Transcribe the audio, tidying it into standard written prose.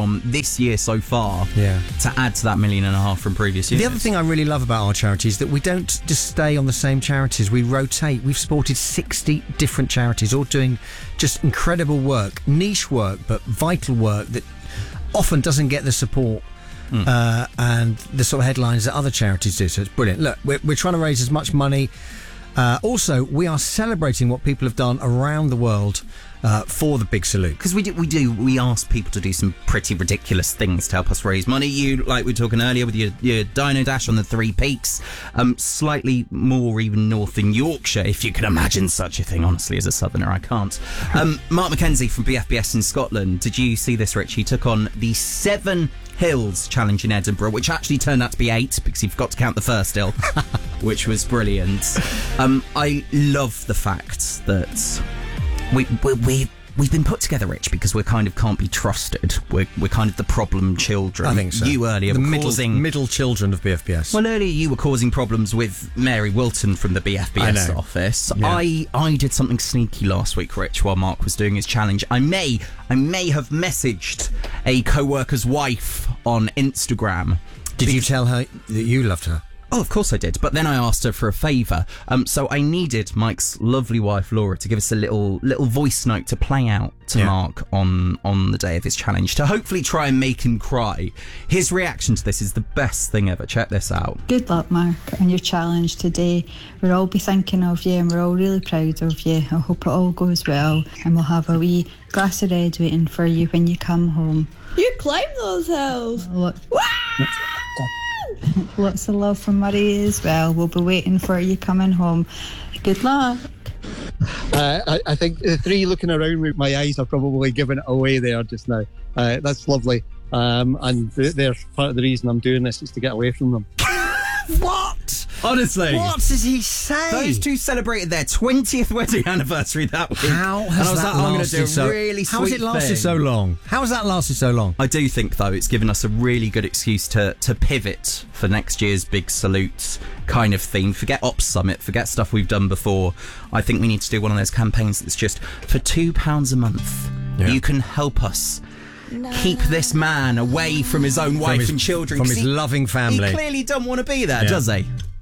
from this year so far Yeah. to add to that $1.5 million from previous years. The other thing I really love about our charities is that we don't just stay on the same charities. We rotate. We've supported 60 different charities, all doing just incredible work, niche work, but vital work that often doesn't get the support and the sort of headlines that other charities do. So it's brilliant. Look, we're trying to raise as much money. Also, we are celebrating what people have done around the world for the Big Salute. Because we ask people to do some pretty ridiculous things to help us raise money. You, like we were talking earlier with your Dino Dash on the Three Peaks, slightly more even north in Yorkshire, if you can imagine such a thing. Honestly, as a southerner, I can't. Mark Mackenzie from BFBS in Scotland, did you see this, Rich? He took on the Seven Hills Challenge in Edinburgh, which actually turned out to be 8 because he forgot to count the first hill, which was brilliant. I love the fact that we've been put together, Rich, because we kind of can't be trusted. We're kind of the problem children. I think so. You earlier were causing middle children of BFBS. Well, earlier you were causing problems with Mary Wilton from the BFBS office. Yeah. I did something sneaky last week, Rich, while Mark was doing his challenge. I may have messaged a co-worker's wife on Instagram. Did you tell her that you loved her? Oh, of course I did. But then I asked her for a favour. So I needed Mike's lovely wife, Laura, to give us a little voice note to play out to Mark on the day of his challenge, to hopefully try and make him cry. His reaction to this is the best thing ever. Check this out. Good luck, Mark, on your challenge today. We'll all be thinking of you and we're all really proud of you. I hope it all goes well and we'll have a wee glass of red waiting for you when you come home. You climbed those hills. Lots of love from Murray as well. We'll be waiting for you coming home. Good luck. I think the three looking around with my eyes are probably giving it away there just now. That's lovely. And they're part of the reason I'm doing this is to get away from them. What? Honestly. What does he say? Those two celebrated their 20th wedding anniversary that week. How has that lasted so long? How has it lasted so long? How has that lasted so long? I do think, though, it's given us a really good excuse to pivot for next year's Big Salute kind of theme. Forget Ops Summit, forget stuff we've done before. I think we need to do one of those campaigns that's just for £2 a month. Yeah. You can help us keep this man away from his own wife and children. From his loving family. He clearly doesn't want to be there, does he?